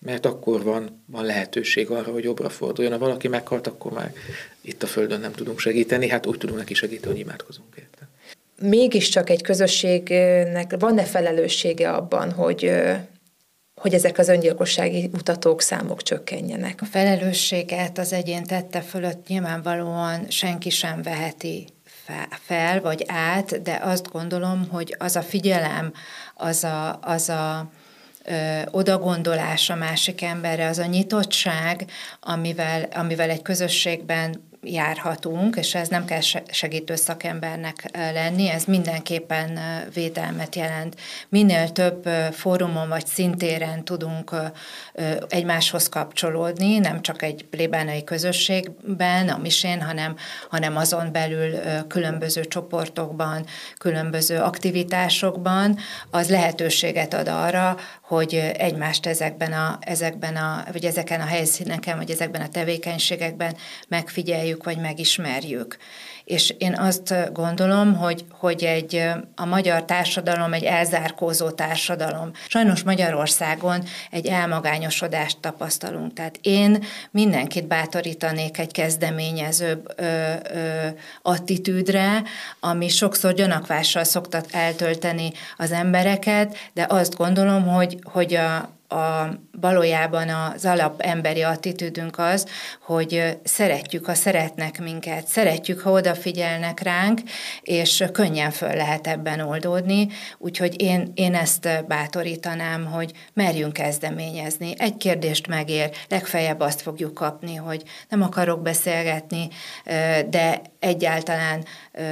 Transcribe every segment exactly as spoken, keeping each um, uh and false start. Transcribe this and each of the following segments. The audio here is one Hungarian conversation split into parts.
mert akkor van, van lehetőség arra, hogy jobbra forduljon. Ha valaki meghalt, akkor már itt a Földön nem tudunk segíteni, hát úgy tudunk neki segíteni, hogy imádkozunk érte. Mégiscsak egy közösségnek van-e felelőssége abban, hogy, hogy ezek az öngyilkossági mutatók, számok csökkenjenek? A felelősséget az egyén tette fölött nyilvánvalóan senki sem veheti fel vagy át, de azt gondolom, hogy az a figyelem, az a, az a ö, odagondolás a másik emberre, az a nyitottság, amivel, amivel egy közösségben járhatunk, és ez nem kell segítő szakembernek lenni, ez mindenképpen védelmet jelent. Minél több fórumon vagy szintéren tudunk egymáshoz kapcsolódni, nem csak egy plébánai közösségben, a misén, hanem, hanem azon belül különböző csoportokban, különböző aktivitásokban, az lehetőséget ad arra, hogy egymást ezekben a, ezekben a, vagy ezeken a helyszíneken, vagy ezekben a tevékenységekben megfigyeljük, vagy megismerjük. És én azt gondolom, hogy, hogy egy, a magyar társadalom egy elzárkózó társadalom. Sajnos Magyarországon egy elmagányosodást tapasztalunk. Tehát én mindenkit bátorítanék egy kezdeményezőbb ö, ö, attitűdre, ami sokszor gyanakvással szokta eltölteni az embereket, de azt gondolom, hogy, hogy a A, valójában az alap emberi attitűdünk az, hogy szeretjük, ha szeretnek minket, szeretjük, ha odafigyelnek ránk, és könnyen föl lehet ebben oldódni, úgyhogy én, én ezt bátorítanám, hogy merjünk kezdeményezni. Egy kérdést megér, legfeljebb azt fogjuk kapni, hogy nem akarok beszélgetni, de egyáltalán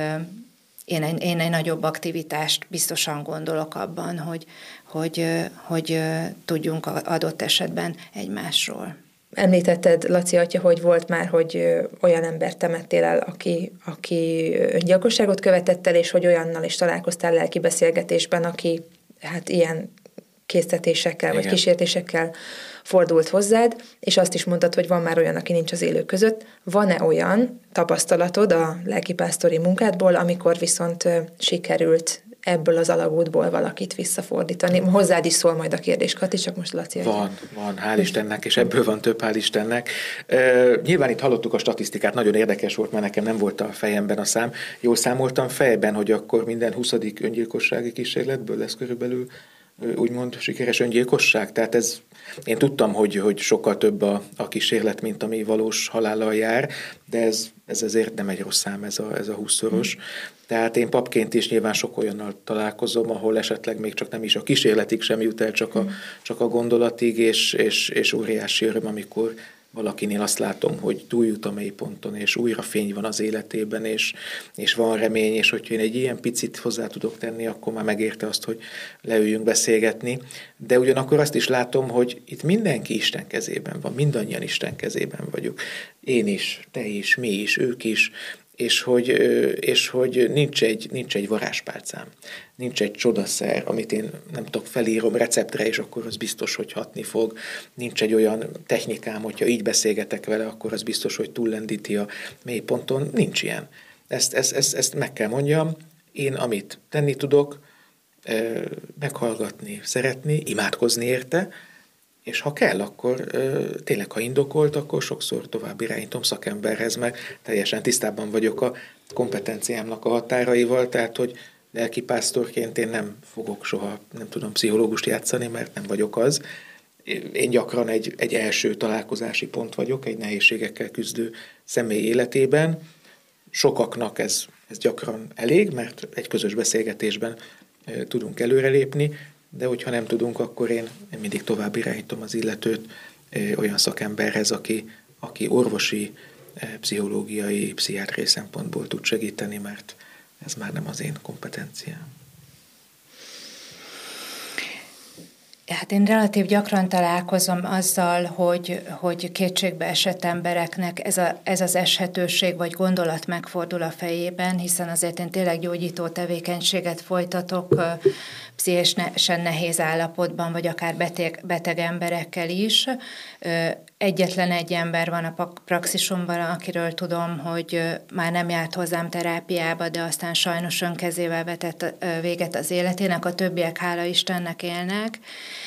én egy, én egy nagyobb aktivitást biztosan gondolok abban, hogy Hogy, hogy tudjunk adott esetben egymásról. Említetted, Laci atya, hogy volt már, hogy olyan embert temettél el, aki, aki öngyilkosságot követett el, és hogy olyannal is találkoztál lelki beszélgetésben, aki hát ilyen késztetésekkel, igen, vagy kísértésekkel fordult hozzád, és azt is mondtad, hogy van már olyan, aki nincs az élők között. Van-e olyan tapasztalatod a lelkipásztori munkádból, amikor viszont sikerült ebből az alagútból valakit visszafordítani? Hozzád is szól majd a kérdés, Kati, csak most Laci. Van, van, hál' Istennek, és ebből van több, hál' Istennek. Uh, nyilván itt hallottuk a statisztikát, nagyon érdekes volt, mert nekem nem volt a fejemben a szám. Jól számoltam fejben, hogy akkor minden huszadik öngyilkossági kísérletből lesz körülbelül úgymond sikeres öngyilkosság. Tehát ez, én tudtam, hogy, hogy sokkal több a, a kísérlet, mint ami valós halállal jár, de ez, ez azért nem egy rossz szám, ez a, ez a húszszoros. Tehát én papként is nyilván sok olyannal találkozom, ahol esetleg még csak nem is a kísérletig sem jut el, csak a, csak a gondolatig, és, és, és óriási öröm, amikor valakinél azt látom, hogy túljut a mélyponton, és újra fény van az életében, és, és van remény, és hogyha én egy ilyen picit hozzá tudok tenni, akkor már megérte azt, hogy leüljünk beszélgetni. De ugyanakkor azt is látom, hogy itt mindenki Isten kezében van, mindannyian Isten kezében vagyunk. Én is, te is, mi is, ők is, és hogy, és hogy nincs, egy, nincs egy varázspálcám, nincs egy csodaszer, amit én nem tudok, felírom receptre, és akkor az biztos, hogy hatni fog. Nincs egy olyan technikám, hogyha így beszélgetek vele, akkor az biztos, hogy túllendíti a mélyponton. Nincs ilyen. Ezt, ezt, ezt, ezt meg kell mondjam. Én, amit tenni tudok, meghallgatni, szeretni, imádkozni érte, és ha kell, akkor tényleg, ha indokolt, akkor sokszor tovább irányítom szakemberhez, mert teljesen tisztában vagyok a kompetenciámnak a határaival, tehát, hogy lelkipásztorként én nem fogok soha, nem tudom, pszichológust játszani, mert nem vagyok az. Én gyakran egy, egy első találkozási pont vagyok, egy nehézségekkel küzdő személy életében. Sokaknak ez, ez gyakran elég, mert egy közös beszélgetésben tudunk előrelépni, de hogyha nem tudunk, akkor én, én mindig tovább irányítom az illetőt olyan szakemberhez, aki, aki orvosi, pszichológiai, pszichiátriai szempontból tud segíteni, mert ez már nem az én kompetenciám. Hát én relatív gyakran találkozom azzal, hogy, hogy kétségbe esett embereknek ez, a, ez az eshetőség vagy gondolat megfordul a fejében, hiszen azért én tényleg gyógyító tevékenységet folytatok, pszichésen nehéz állapotban, vagy akár beteg, beteg emberekkel is. Egyetlen egy ember van a praxisomban, akiről tudom, hogy már nem járt hozzám terápiába, de aztán sajnos önkezével vetett véget az életének, a többiek hála Istennek élnek.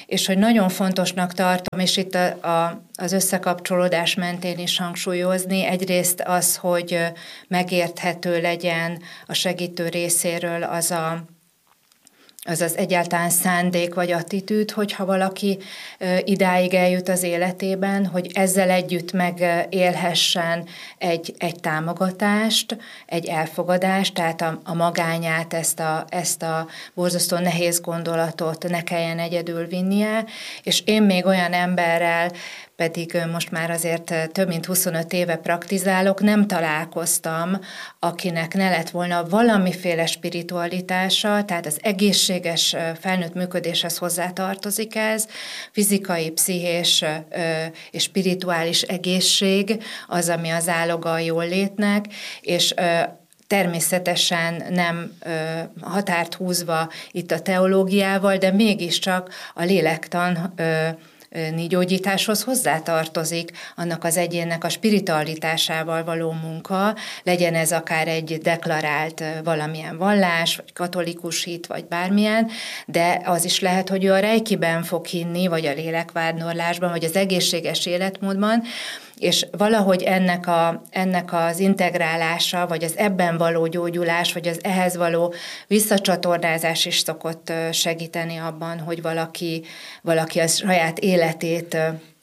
és hogy nagyon fontosnak tartom, és itt a, a, az összekapcsolódás mentén is hangsúlyozni, egyrészt az, hogy megérthető legyen a segítő részéről az a az az egyáltalán szándék vagy attitűd, hogyha valaki idáig eljut az életében, hogy ezzel együtt megélhessen egy, egy támogatást, egy elfogadást, tehát a, a magányát, ezt a, ezt a borzasztó nehéz gondolatot ne kelljen egyedül vinnie, és én még olyan emberrel, pedig most már azért több mint huszonöt éve praktizálok, nem találkoztam, akinek ne lett volna valamiféle spiritualitása, tehát az egészséges felnőtt működéshez hozzátartozik ez, fizikai, pszichés és spirituális egészség az, ami az áloga a jólétnek, és természetesen nem ö, határt húzva itt a teológiával, de mégiscsak a lélektan ö, gyógyításhoz hozzátartozik annak az egyénnek a spiritualitásával való munka, legyen ez akár egy deklarált valamilyen vallás, vagy katolikus hit, vagy bármilyen, de az is lehet, hogy ő a rejkiben fog hinni, vagy a lélekvándorlásban, vagy az egészséges életmódban, és valahogy ennek, a, ennek az integrálása, vagy az ebben való gyógyulás, vagy az ehhez való visszacsatornázás is szokott segíteni abban, hogy valaki, valaki a saját életét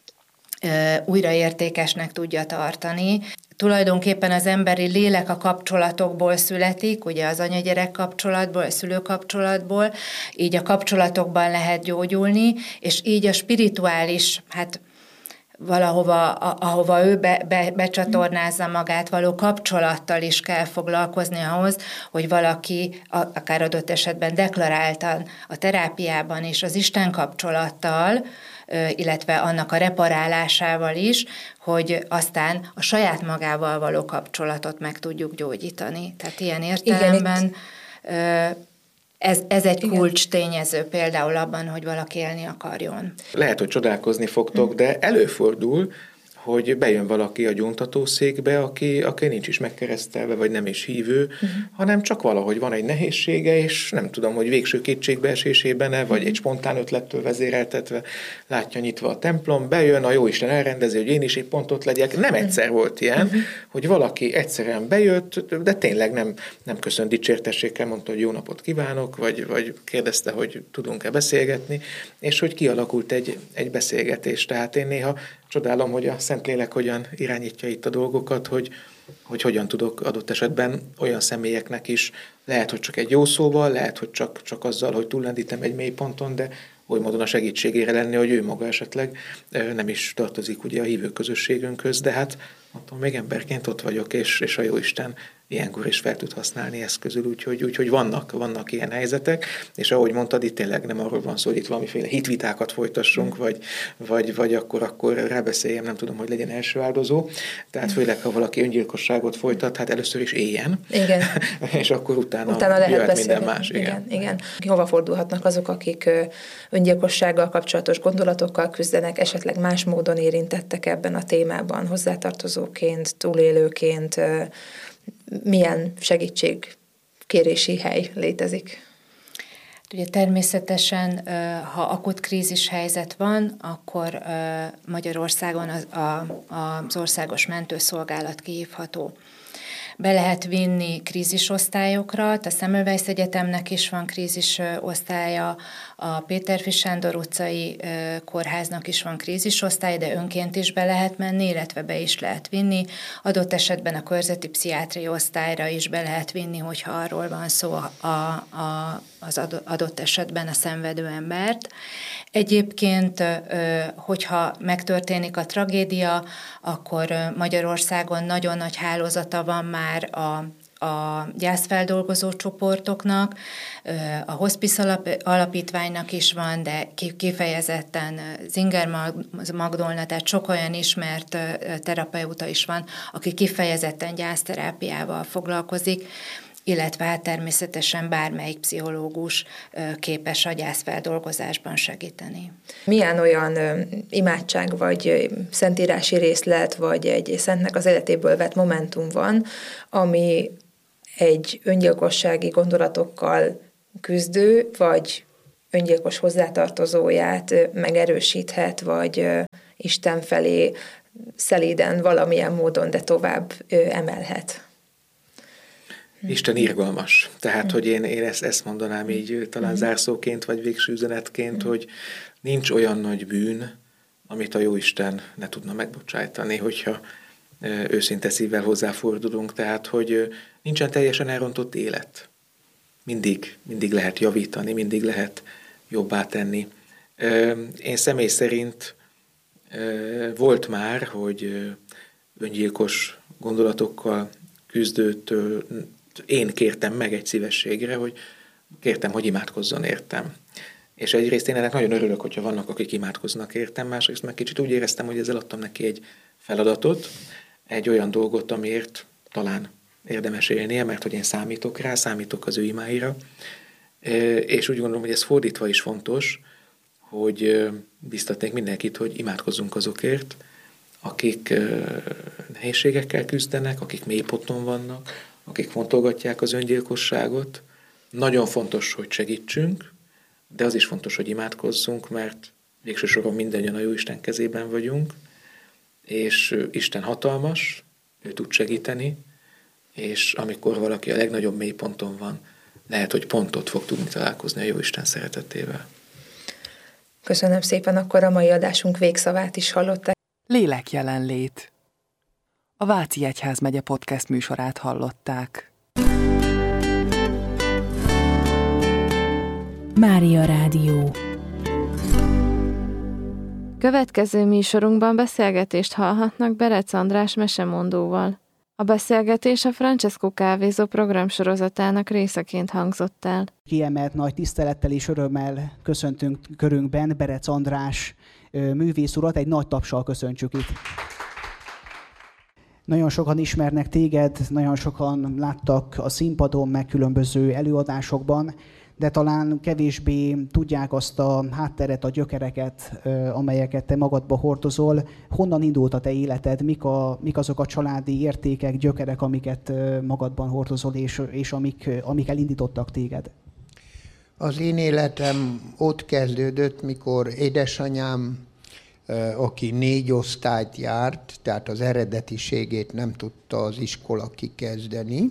újraértékesnek tudja tartani. Tulajdonképpen az emberi lélek a kapcsolatokból születik, ugye az anya-gyerek kapcsolatból, a szülő kapcsolatból, így a kapcsolatokban lehet gyógyulni, és így a spirituális, hát valahova, ahova ő be, be, becsatornázza magát, való kapcsolattal is kell foglalkozni ahhoz, hogy valaki, akár adott esetben deklaráltan a terápiában is az Isten kapcsolattal, illetve annak a reparálásával is, hogy aztán a saját magával való kapcsolatot meg tudjuk gyógyítani. Tehát ilyen értelemben Ez, ez egy Igen. kulcs tényező például abban, hogy valaki élni akarjon. Lehet, hogy csodálkozni fogtok, de előfordul, hogy bejön valaki a gyóntatószékbe, aki, aki nincs is megkeresztelve, vagy nem is hívő, uh-huh. hanem csak valahogy van egy nehézsége, és nem tudom, hogy végső kétségbeesésében-e, vagy uh-huh. egy spontán ötlettől vezéreltetve látja nyitva a templom, bejön, a jóisten elrendezi, hogy én is épp pont ott legyek. Nem egyszer volt ilyen, uh-huh. hogy valaki egyszerűen bejött, de tényleg nem, nem köszönt dicsértességgel, mondta, hogy jó napot kívánok, vagy, vagy kérdezte, hogy tudunk-e beszélgetni, és hogy kialakult egy, egy beszélgetés. Tehát én néha csodálom, hogy a Szentlélek hogyan irányítja itt a dolgokat, hogy, hogy hogyan tudok adott esetben olyan személyeknek is, lehet, hogy csak egy jó szóval, lehet, hogy csak, csak azzal, hogy túllendítem egy mély ponton, de oly módon a segítségére lenni, hogy ő maga esetleg nem is tartozik ugye a hívő közösségünkhöz, de hát mondtam, még emberként ott vagyok, és, és a Jóisten ilyenkor is fel tud használni ezt közül, úgyhogy, úgyhogy vannak, vannak ilyen helyzetek, és ahogy mondtad, itt tényleg nem arról van szó, hogy itt valamiféle hitvitákat folytassunk, mm. vagy, vagy, vagy akkor, akkor rábeszéljem, nem tudom, hogy legyen első áldozó. Tehát főleg, ha valaki öngyilkosságot folytat, hát először is éljen. Igen. És akkor utána, utána lehet jöhet minden más. Igen, igen. igen. Hova fordulhatnak azok, akik öngyilkossággal kapcsolatos gondolatokkal küzdenek, esetleg más módon érintettek ebben a témában, hozzátartozóként, túlélőként, milyen segítségkérési hely létezik? Ugye természetesen, ha akut krízis helyzet van, akkor Magyarországon az, az országos mentőszolgálat kihívható. Be lehet vinni krízisosztályokra, a Semmelweis Egyetemnek is van krízisosztálya, a Péter Sándor utcai kórháznak is van krízisosztály, de önként is be lehet menni, illetve be is lehet vinni. Adott esetben a körzeti pszichiátriai osztályra is be lehet vinni, hogyha arról van szó a, a, az adott esetben a szenvedő embert. Egyébként, hogyha megtörténik a tragédia, akkor Magyarországon nagyon nagy hálózata van már a a gyászfeldolgozó csoportoknak, a Hospice alap, alapítványnak is van, de kifejezetten Zinger Magdolna, tehát sok olyan ismert terapeuta is van, aki kifejezetten gyászterápiával foglalkozik, illetve hát természetesen bármelyik pszichológus képes a gyászfeldolgozásban segíteni. Milyen olyan imádság, vagy szentírási részlet, vagy egy szentnek az életéből vett momentum van, ami egy öngyilkossági gondolatokkal küzdő, vagy öngyilkos hozzátartozóját megerősíthet, vagy Isten felé szelíden valamilyen módon, de tovább emelhet. Isten irgalmas. Tehát, hogy én, én ezt, ezt mondanám így talán zárszóként, vagy végső üzenetként, hogy nincs olyan nagy bűn, amit a Jóisten ne tudna megbocsájtani, hogyha őszinte szívvel hozzáfordulunk. Tehát, hogy nincsen teljesen elrontott élet. Mindig, mindig lehet javítani, mindig lehet jobbá tenni. Én személy szerint volt már, hogy öngyilkos gondolatokkal küzdőtől én kértem meg egy szívességre, hogy kértem, hogy imádkozzon értem. És egyrészt én ennek nagyon örülök, hogyha vannak, akik imádkoznak értem, másrészt meg kicsit úgy éreztem, hogy ezzel adtam neki egy feladatot, egy olyan dolgot, amiért talán érdemes élnie, mert hogy én számítok rá, számítok az ő imáira, és úgy gondolom, hogy ez fordítva is fontos, hogy biztatnék mindenkit, hogy imádkozzunk azokért, akik nehézségekkel küzdenek, akik mélyponton vannak, akik fontolgatják az öngyilkosságot. Nagyon fontos, hogy segítsünk, de az is fontos, hogy imádkozzunk, mert végső soron mindannyian a Jóisten kezében vagyunk, és Isten hatalmas, ő tud segíteni, és amikor valaki a legnagyobb mélyponton van, lehet, hogy pont ott fog tudni találkozni a Jóisten szeretetével. Köszönöm szépen, akkor a mai adásunk végszavát is hallották. Lélek jelenlét. A Váci Egyházmegye podcast műsorát hallották. Mária Rádió. Következő műsorunkban beszélgetést hallhatnak Berec András mesemondóval. A beszélgetés a Francesco Kávézó programsorozatának részeként hangzott el. Kiemelt nagy tisztelettel és örömmel köszöntünk körünkben Berec András művész urat, egy nagy tapssal köszöntsük itt. Nagyon sokan ismernek téged, nagyon sokan láttak a színpadon, meg különböző előadásokban, de talán kevésbé tudják azt a hátteret, a gyökereket, amelyeket te magadba hordozol. Honnan indult a te életed? Mik, a, mik azok a családi értékek, gyökerek, amiket magadban hordozol, és, és amik, amik elindítottak téged? Az én életem ott kezdődött, mikor édesanyám, aki négy osztályt járt, tehát az eredetiségét nem tudta az iskola kikezdeni,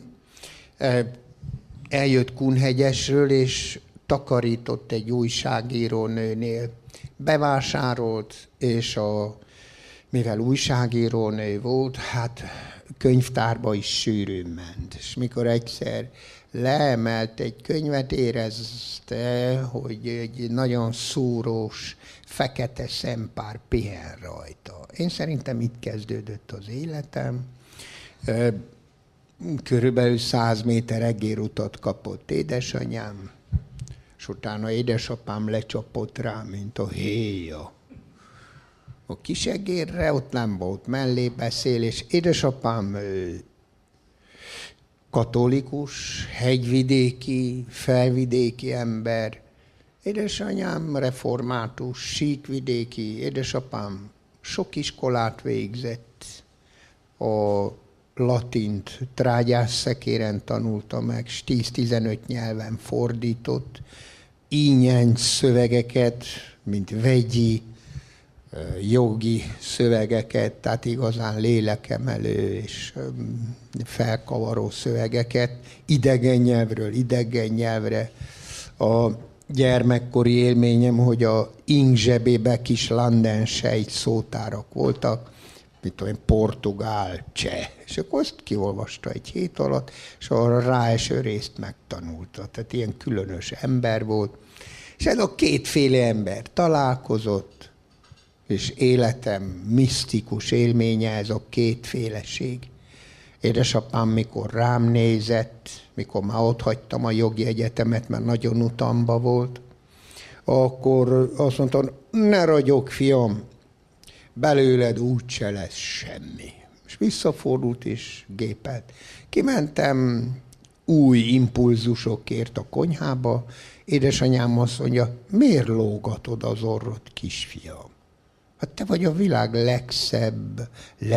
eljött Kunhegyesről, és takarított egy újságírónőnél. Bevásárolt, és a, mivel újságírónő volt, hát könyvtárba is sűrűn ment. És mikor egyszer leemelt egy könyvet, érezte, hogy egy nagyon szúrós, fekete szempár pihen rajta. Én szerintem itt kezdődött az életem. Körülbelül száz méter egérutat kapott édesanyám, és utána édesapám lecsapott rá, mint a héja. A kis egérre ott nem volt mellébeszélés. Édesapám katolikus, hegyvidéki, felvidéki ember. Édesanyám református, síkvidéki. Édesapám sok iskolát végzett. A latint trágyásszekéren tanulta meg, és tíz-tizenöt nyelven fordított, ínyenc szövegeket, mint vegyi, jogi szövegeket, tehát igazán lélekemelő és felkavaró szövegeket, idegen nyelvről idegen nyelvre. A gyermekkori élményem, hogy a ing zsebébe kis landensejt szótárak voltak, mit tudom én, portugál, cseh. És akkor azt kiolvasta egy hét alatt, és arra ráeső részt megtanulta. Tehát ilyen különös ember volt. És ez a kétféle ember találkozott, és életem misztikus élménye ez a kétféleség. Édesapám, mikor rám nézett, mikor már ott hagytam a jogi egyetemet, mert nagyon utamba volt, akkor azt mondta, ne ragyog, fiam, belőled úgyse lesz semmi. És visszafordult és gépelt. Kimentem új impulzusokért a konyhába, édesanyám azt mondja, miért lógatod az orrod, kisfiam? Hát te vagy a világ legszebb,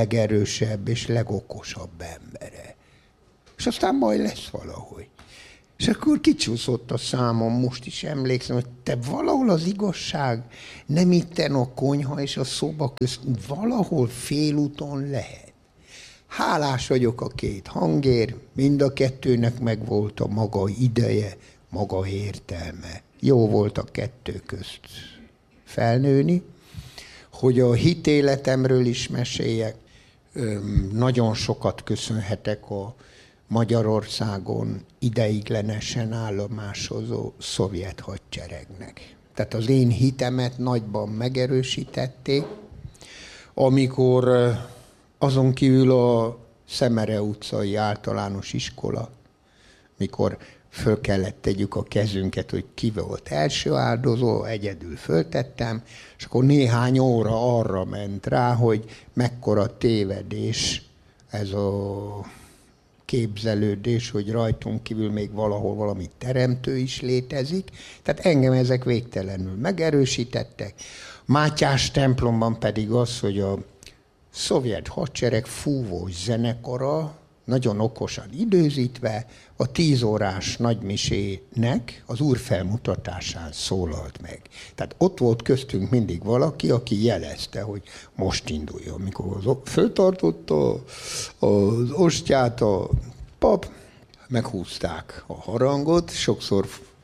legerősebb és legokosabb embere. És aztán majd lesz valahogy. És akkor kicsúszott a számom, most is emlékszem, hogy te valahol az igazság nem itten a konyha és a szoba közt, valahol félúton lehet. Hálás vagyok a két hangért, mind a kettőnek megvolt a maga ideje, maga értelme. Jó volt a kettő közt felnőni, hogy a hitéletemről is meséljek. Nagyon sokat köszönhetek a Magyarországon ideiglenesen állomásozó szovjet hadseregnek. Tehát az én hitemet nagyban megerősítették, amikor azon kívül a Szemere utcai általános iskola, mikor föl kellett tegyük a kezünket, hogy ki volt első áldozó, egyedül föltettem, és akkor néhány óra arra ment rá, hogy mekkora tévedés ez a képzelődés, hogy rajtunk kívül még valahol valami teremtő is létezik. Tehát engem ezek végtelenül megerősítettek. Mátyás templomban pedig az, hogy a szovjet hadsereg fúvós zenekara, nagyon okosan időzítve, a tíz órás nagymisének az úr felmutatásán szólalt meg. Tehát ott volt köztünk mindig valaki, aki jelezte, hogy most induljon. Mikor föltartotta az ostját a pap, meghúzták a harangot, sokszor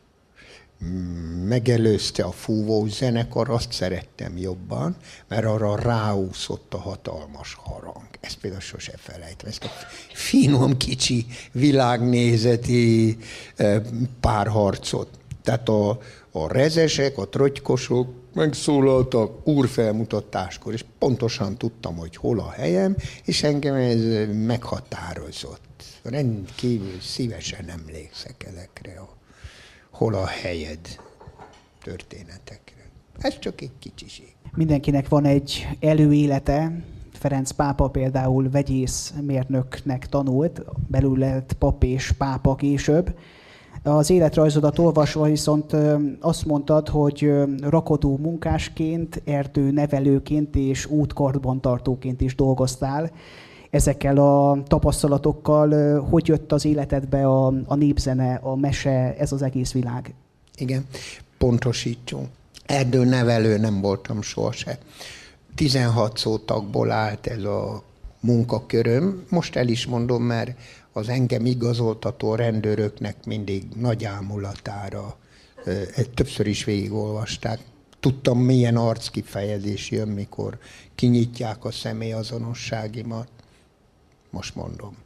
megelőzte a fúvós zenekar, azt szerettem jobban, mert arra ráúszott a hatalmas harang. Ezt például sose felejtem, ezt a finom, kicsi, világnézeti párharcot. Tehát a, a rezesek, a trotykosok megszólaltak úrfelmutatáskor, és pontosan tudtam, hogy hol a helyem, és engem ez meghatározott. Rendkívül szívesen emlékszek ezekre a hol a helyed történetekre. Ez csak egy kicsiség. Mindenkinek van egy előélete. Ferenc pápa például vegyészmérnöknek tanult, belül lett pap és pápa később. Az életrajzodat olvasva viszont azt mondtad, hogy rakodó munkásként, erdőnevelőként és útkarbantartóként is dolgoztál. Ezekkel a tapasztalatokkal hogy jött az életedbe a, a népzene, a mese, ez az egész világ? Igen, pontosítsunk. Erdőnevelő nem voltam sohasem. tizenhat szótagból állt ez a munkaköröm. Most el is mondom, mert az engem igazoltató rendőröknek mindig nagy ámulatára többször is végigolvasták. Tudtam, milyen arckifejezés jön, mikor kinyitják a személyazonosságimat. Most mondom.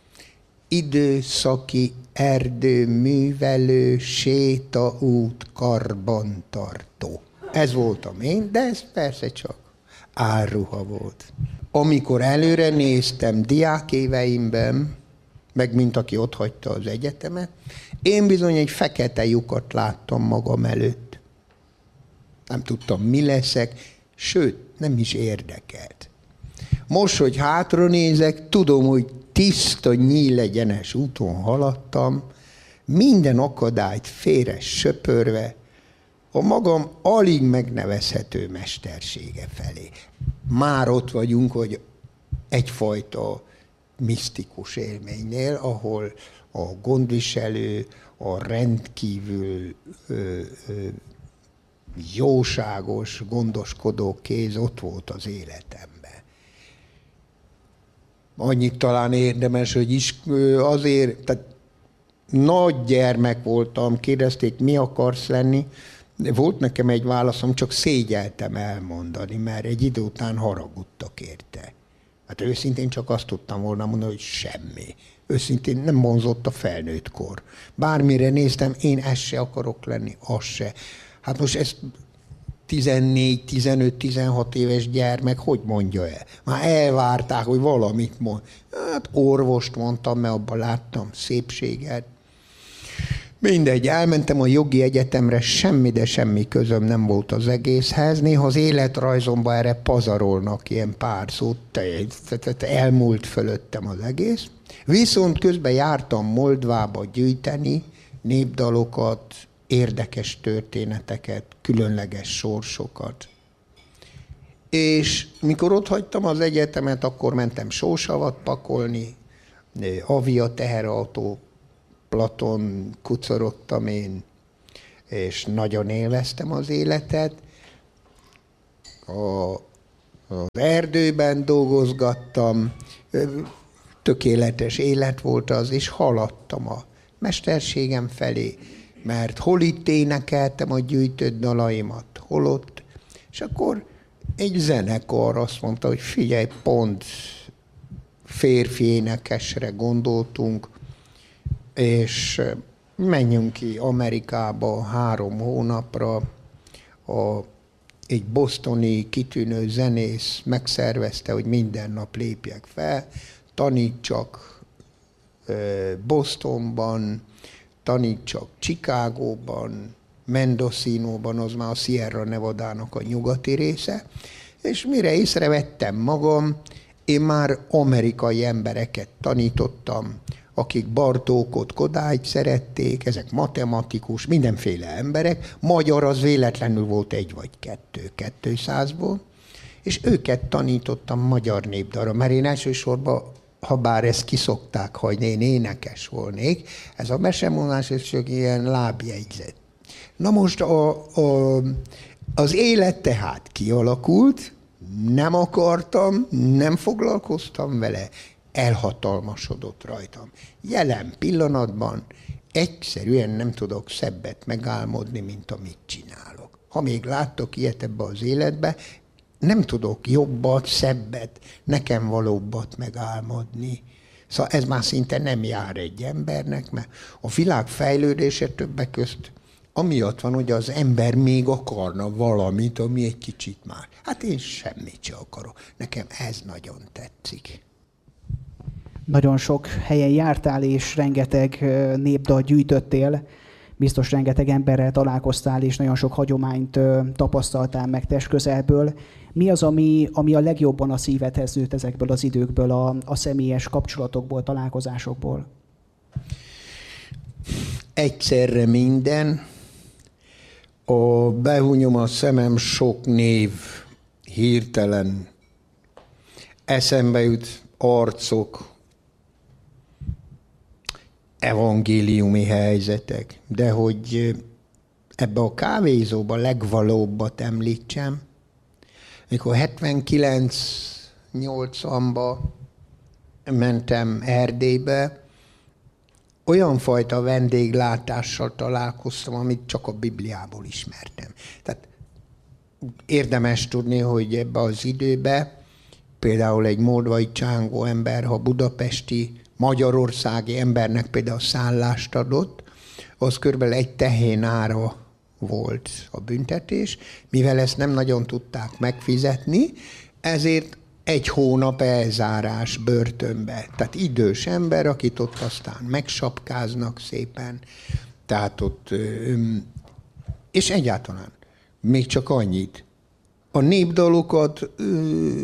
Időszaki erdőművelő, sétaút, karbantartó. Ez voltam én, de ez persze csak álruha volt. Amikor előre néztem diákéveimben, meg mint aki otthagyta az egyetemet, én bizony egy fekete lyukat láttam magam előtt. Nem tudtam, mi leszek, sőt, nem is érdekelt. Most, hogy hátra nézek, tudom, hogy tiszta, nyílegyenes úton haladtam, minden akadályt félre söpörve, a magam alig megnevezhető mestersége felé. Már ott vagyunk, hogy egyfajta misztikus élménynél, ahol a gondviselő, a rendkívül ö, ö, jóságos, gondoskodó kéz ott volt az életemben. Annyit talán érdemes, hogy is azért, tehát nagy gyermek voltam, kérdezték, mi akarsz lenni. Volt nekem egy válaszom, csak szégyeltem elmondani, mert egy idő után haragudtak érte. Hát őszintén csak azt tudtam volna mondani, hogy semmi. Őszintén nem vonzott a felnőtt kor. Bármire néztem, én ezt se akarok lenni, az se. Hát most ezt tizennégy, tizenöt, tizenhat éves gyermek, hogy mondja el? Már elvárták, hogy valamit mond. Hát orvost mondtam, mert abban láttam szépséget. Mindegy, elmentem a jogi egyetemre, semmi, de semmi közöm nem volt az egészhez. Néha az életrajzomban erre pazarolnak ilyen pár szót, tehát elmúlt fölöttem az egész. Viszont közben jártam Moldvába gyűjteni népdalokat, érdekes történeteket, különleges sorsokat. És mikor ott hagytam az egyetemet, akkor mentem sósavat pakolni, avia teherautó Platon kucorogtam én, és nagyon élveztem az életet. A, az erdőben dolgozgattam, tökéletes élet volt az, és haladtam a mesterségem felé, mert hol itt énekeltem a gyűjtött dalaimat, hol ott, és akkor egy zenekar azt mondta, hogy figyelj, pont férfi énekesre gondoltunk, és menjünk ki Amerikába három hónapra. A, egy bostoni kitűnő zenész megszervezte, hogy minden nap lépjek fel, tanítsak Bostonban, tanítsak Chicagóban, Mendocinóban, az már a Sierra Nevadának a nyugati része, és mire észrevettem magam, én már amerikai embereket tanítottam, akik Bartókot, Kodályt szerették, ezek matematikus, mindenféle emberek, magyar az véletlenül volt egy vagy kettő, kettőszázból, és őket tanítottam magyar népdalra, mert én elsősorban, ha bár ezt kiszokták hagyni, én énekes volnék, ez a mesemondás, ez csak ilyen lábjegyzet. Na most a, a, az élet tehát kialakult, nem akartam, nem foglalkoztam vele, elhatalmasodott rajtam. Jelen pillanatban egyszerűen nem tudok szebbet megálmodni, mint amit csinálok. Ha még láttok ilyet ebbe az életbe, nem tudok jobbat, szebbet, nekem valóbbat megálmodni. Szóval ez már szinte nem jár egy embernek, mert a világ fejlődése többek közt amiatt van, hogy az ember még akarna valamit, ami egy kicsit már. Hát én semmit sem akarok. Nekem ez nagyon tetszik. Nagyon sok helyen jártál, és rengeteg népdalt gyűjtöttél. Biztos rengeteg emberrel találkoztál, és nagyon sok hagyományt tapasztaltál meg testközelből. Mi az, ami, ami a legjobban a szívedhez nőtt ezekből az időkből, a, a személyes kapcsolatokból, találkozásokból? Egyszerre minden. A behúnyom a szemem, sok név hirtelen eszembe jut, arcok, evangéliumi helyzetek, de hogy ebbe a kávézóba legvalóbbat említsem, mikor hetvenkilenc nyolcvanba mentem Erdélybe, olyan fajta vendéglátással találkoztam, amit csak a Bibliából ismertem. Tehát érdemes tudni, hogy ebbe az időbe például egy moldvai csángó ember, ha budapesti, magyarországi embernek például szállást adott, az körülbelül egy tehén ára volt a büntetés, mivel ezt nem nagyon tudták megfizetni, ezért egy hónap elzárás börtönbe. Tehát idős ember, akit ott aztán megsapkáznak szépen, tehát ott, és egyáltalán még csak annyit. A népdalokat ö,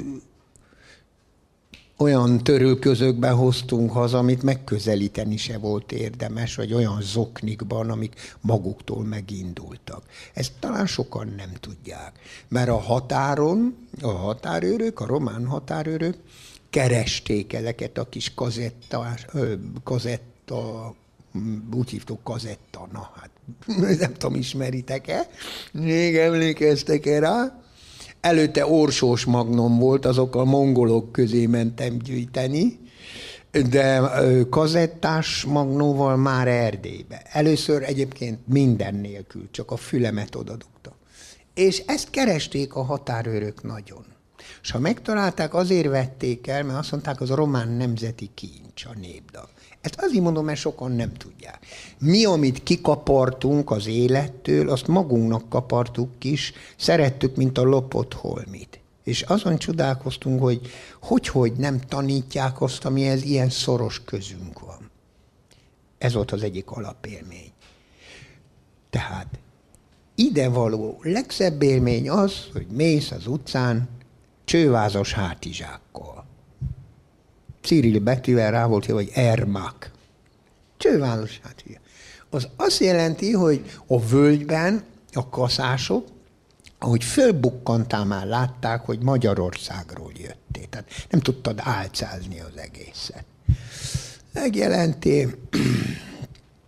olyan törülközökben hoztunk haza, amit megközelíteni se volt érdemes, vagy olyan zoknikban, amik maguktól megindultak. Ezt talán sokan nem tudják. Mert a határon, a határőrök, a román határőrök keresték ezeket a kis kazettás, kazetta, úgy hívtuk kazetta, na hát, nem tudom, ismeritek-e? Még emlékeztek-e rá? Előtte Orsós Magnum volt, azok a mongolok közé mentem gyűjteni, de kazettás magnóval már Erdélybe. Először egyébként minden nélkül, csak a fülemet odadugta. És ezt keresték a határőrök nagyon. És ha megtalálták, azért vették el, mert azt mondták, az a román nemzeti kincs, a népdal. Ezt azért mondom, mert sokan nem tudják. Mi, amit kikapartunk az élettől, azt magunknak kapartuk is, szerettük, mint a lopott holmit. És azon csodálkoztunk, hogy hogy-hogy nem tanítják azt, amihez ilyen szoros közünk van. Ez volt az egyik alapélmény. Tehát idevaló legszebb élmény az, hogy mész az utcán csővázas hátizsákkal. Cyril betűvel rá volt, hogy Ermak. Csővázas hátizsák. Az azt jelenti, hogy a völgyben a kaszások, ahogy fölbukkantál, már látták, hogy Magyarországról jöttél. Tehát nem tudtad álcázni az egészet. Megjelenti,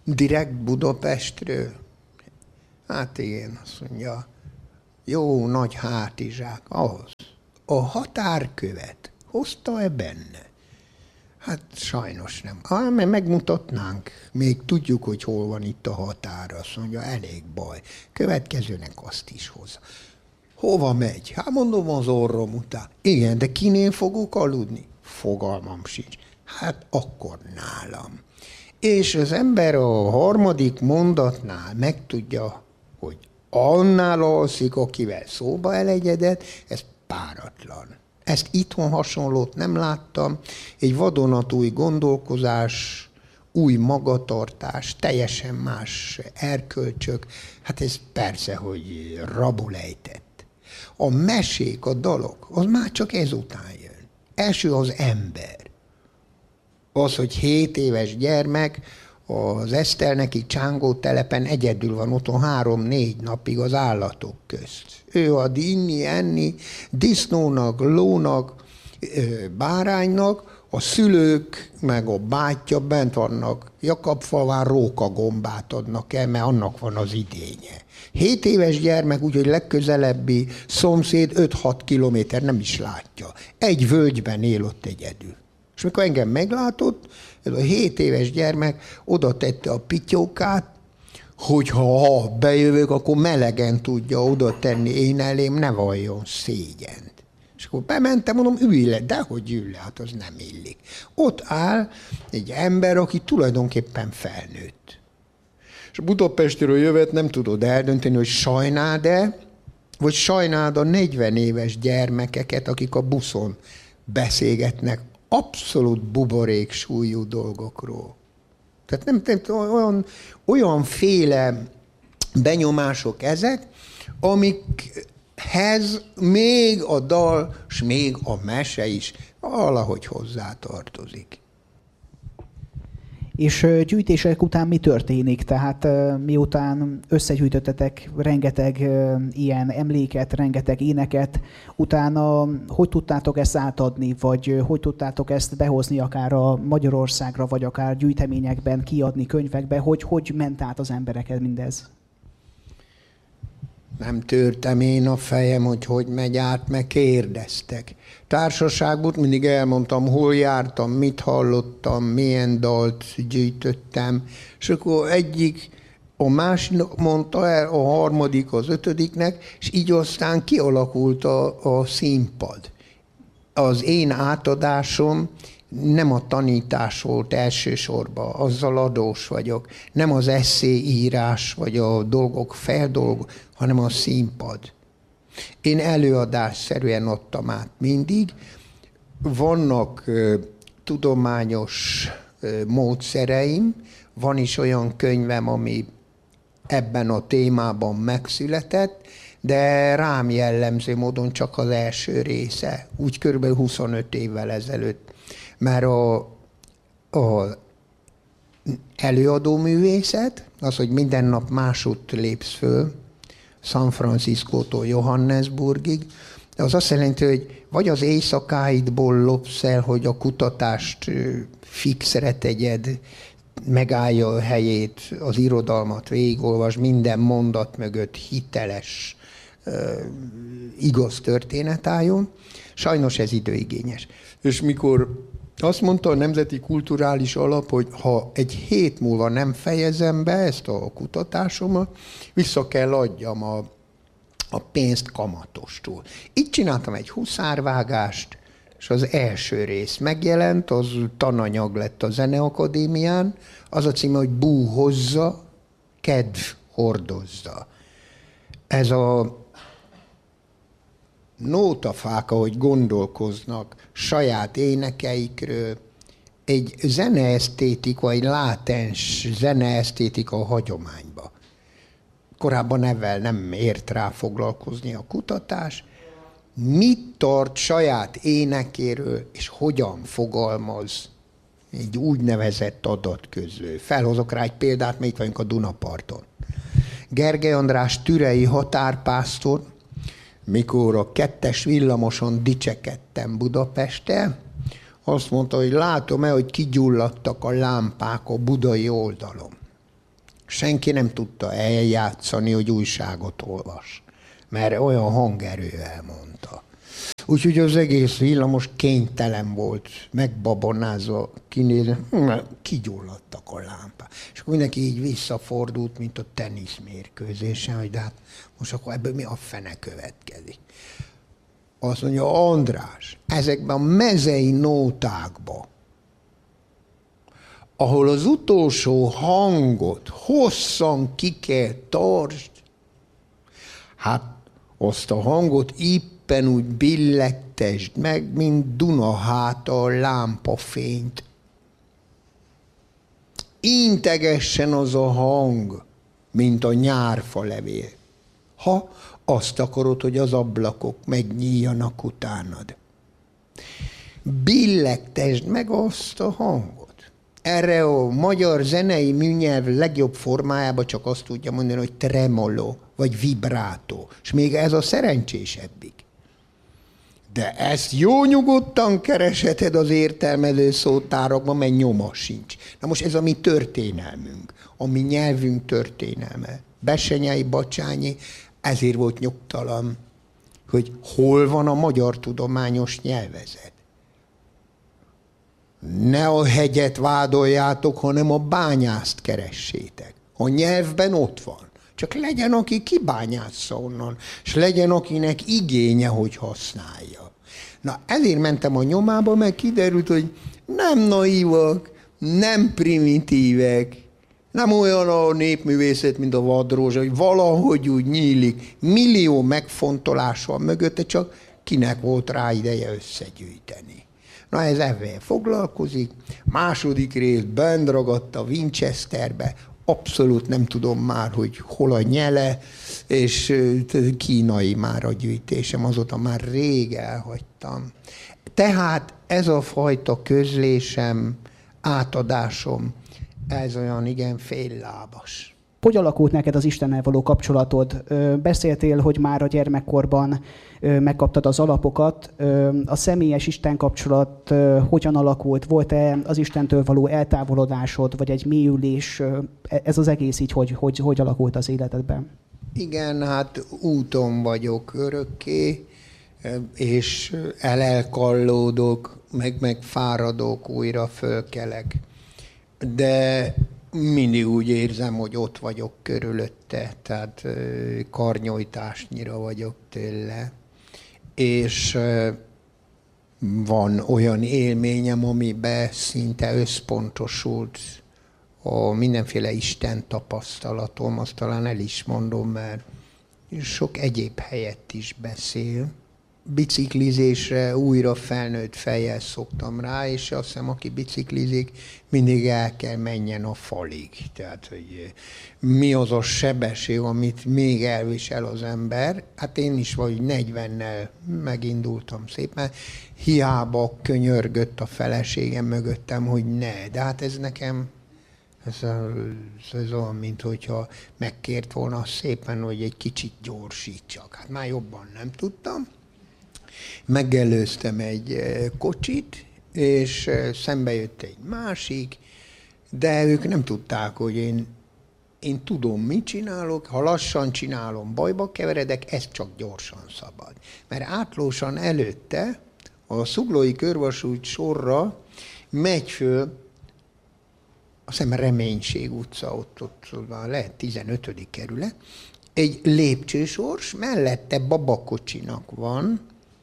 direkt Budapestről? Hát igen, azt mondja, jó nagy hátizsák, ahhoz. A határkövet hozta-e benne? Hát sajnos nem. Ha mert megmutatnánk, még tudjuk, hogy hol van itt a határ, azt mondja, elég baj. Következőnek azt is hozza. Hova megy? Hát mondom, az orrom után. Igen, de kinél fogok aludni? Fogalmam sincs. Hát akkor nálam. És az ember a harmadik mondatnál megtudja, hogy annál alszik, akivel szóba elegyedett, ez páratlan. Ezt itthon hasonlót nem láttam. Egy vadonatúj gondolkozás, új magatartás, teljesen más erkölcsök. Hát ez persze, hogy rabul ejtett. A mesék, a dalok, az már csak ezután jön. Első az ember. Az, hogy hét éves gyermek, az Eszterneki Csángó telepen egyedül van otthon három-négy napig az állatok közt. Ő ad inni, enni, disznónak, lónak, báránynak, a szülők meg a bátyja bent vannak, Jakabfalván rókagombát adnak el, mert annak van az idénye. Hét éves gyermek, úgyhogy legközelebbi szomszéd öt-hat kilométer nem is látja. Egy völgyben él ott egyedül. És mikor engem meglátott, ez a hét éves gyermek oda tette a pityókát, hogy ha bejövök, akkor melegen tudja oda tenni én elém, ne valljon szégyent. És akkor bementem, mondom, ülj le, dehogy ülj le, hát az nem illik. Ott áll egy ember, aki tulajdonképpen felnőtt. És Budapestről jövet nem tudod eldönteni, hogy sajnáld-e, vagy sajnáld a negyven éves gyermekeket, akik a buszon beszélgetnek abszolút buborék súlyú dolgokról. Tehát nem, nem olyan, olyanféle benyomások ezek, amikhez még a dal, és még a mese is valahogy hozzátartozik. És gyűjtések után mi történik? Tehát miután összegyűjtöttetek rengeteg ilyen emléket, rengeteg éneket, utána hogy tudtátok ezt átadni, vagy hogy tudtátok ezt behozni akár a Magyarországra, vagy akár gyűjteményekben, kiadni könyvekbe, hogy hogy ment át az embereket mindez? Nem törtem én a fejem, hogy hogy megy át, meg kérdeztek. Társaságban mindig elmondtam, hol jártam, mit hallottam, milyen dalt gyűjtöttem, és akkor egyik a másik mondta el, a harmadik az ötödiknek, és így aztán kialakult a, a színpad. Az én átadásom nem a tanítás volt elsősorban, azzal adós vagyok, nem az esszéírás vagy a dolgok feldolgok, hanem a színpad. Én előadásszerűen adtam át mindig. Vannak ö, tudományos ö, módszereim, van is olyan könyvem, ami ebben a témában megszületett, de rám jellemző módon csak az első része, úgy körülbelül huszonöt évvel ezelőtt. Mert a, a előadó művészet, az, hogy minden nap másút lépsz föl, San Franciscótól Johannesburgig, az azt jelenti, hogy vagy az éjszakáidból lopsz el, hogy a kutatást fixre tegyed, megállja a helyét, az irodalmat végigolvas, minden mondat mögött hiteles, igaz történet álljon. Sajnos ez időigényes. És mikor azt mondta a Nemzeti Kulturális Alap, hogy ha egy hét múlva nem fejezem be ezt a kutatásomat, vissza kell adjam a, a pénzt kamatostól. Így csináltam egy huszárvágást, és az első rész megjelent, az tananyag lett a Zeneakadémián, az a címe, hogy Bú hozza, kedv hordozza. Ez a nótafák, ahogy gondolkoznak saját énekeikről, egy zeneesztétika, egy látens zeneesztétika a hagyományba. Korábban ezzel nem ért rá foglalkozni a kutatás. Mit tart saját énekéről, és hogyan fogalmaz egy úgynevezett adatközlő. Felhozok rá egy példát, mert itt vagyunk a Dunaparton. Gergely András türei határpásztor, mikor a kettes villamoson dicsekedtem Budapesten, azt mondta, hogy látom-e, hogy kigyulladtak a lámpák a budai oldalon. Senki nem tudta eljátszani, hogy újságot olvas, mert olyan hangerővel mondta. Úgyhogy az egész villamos kénytelen volt, megbabonázva kinézni, kigyulladtak a lámpák. És akkor mindenki így visszafordult, mint a teniszmérkőzésen, hogy de hát most akkor ebből mi a fene következik. Azt mondja, András, ezekben a mezei nótákban, ahol az utolsó hangot hosszan ki kell tartsd, hát azt a hangot éppen úgy billegtesd meg, mint Dunaháta lámpafényt. Integessen az a hang, mint a nyárfa levél, ha azt akarod, hogy az ablakok megnyíljanak utánad. Billegtesd meg azt a hangot. Erre a magyar zenei műnyelv legjobb formájában csak azt tudja mondani, hogy tremolo, vagy vibrátó. És még ez a szerencsésebbik. De ezt jó nyugodtan keresheted az értelmező szótárokban, mert nyoma sincs. Na most ez a mi történelmünk, a mi nyelvünk történelme. Bessenyei Bacsányi ezért volt nyugtalan, hogy hol van a magyar tudományos nyelvezet. Ne a hegyet vádoljátok, hanem a bányászt keressétek. A nyelvben ott van. Csak legyen, aki kibányásza onnan, és legyen, akinek igénye, hogy használja. Na, ezért mentem a nyomába, mert kiderült, hogy nem naívak, nem primitívek, nem olyan a népművészet, mint a vadrózsa, hogy valahogy úgy nyílik. Millió megfontolás van mögötte, csak kinek volt rá ideje összegyűjteni. Na ez ezzel foglalkozik. Második rész bent ragadt a Winchesterbe, abszolút nem tudom már, hogy hol a nyele, és kínai már a gyűjtésem, azóta már rég elhagytam. Tehát ez a fajta közlésem, átadásom, ez olyan igen féllábas. Hogy alakult neked az Istennel való kapcsolatod? Beszéltél, hogy már a gyermekkorban megkaptad az alapokat. A személyes Isten kapcsolat hogyan alakult? Volt-e az Istentől való eltávolodásod, vagy egy mélyülés? Ez az egész így, hogy, hogy, hogy alakult az életedben? Igen, hát úton vagyok örökké, és elelkallódok, meg megfáradok, újra fölkelek. De mindig úgy érzem, hogy ott vagyok körülötte, tehát karnyojtásnyira vagyok tőle. És van olyan élményem, amiben szinte összpontosult a mindenféle Isten tapasztalatom, azt talán el is mondom, mert sok egyéb helyett is beszél. Biciklizésre újra felnőtt fejjel szoktam rá, és azt hiszem, aki biciklizik, mindig el kell menjen a falig. Tehát, hogy mi az a sebesség, amit még elvisel az ember. Hát én is vagy negyvennel megindultam szépen. Hiába könyörgött a feleségem mögöttem, hogy ne. De hát ez nekem, ez, ez olyan, mint hogyha megkért volna szépen, hogy egy kicsit gyorsítsak. Hát már jobban nem tudtam. Megelőztem egy kocsit, és szembe jött egy másik, de ők nem tudták, hogy én, én tudom, mit csinálok, ha lassan csinálom, bajba keveredek, ez csak gyorsan szabad. Mert átlósan előtte a Zuglói körvasút sorra megy föl, azt hiszem Reménység utca, ott, ott, ott lehet tizenötödik kerület, egy lépcsősors, mellette babakocsinak van,